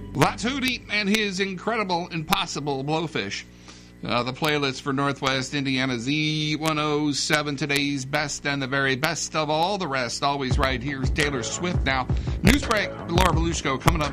That's Hootie and his incredible, impossible Blowfish. The playlist for Northwest Indiana Z107, today's best and the very best of all the rest. Always right. Here's Taylor Swift now. Newsbreak, Laura Belushko coming up.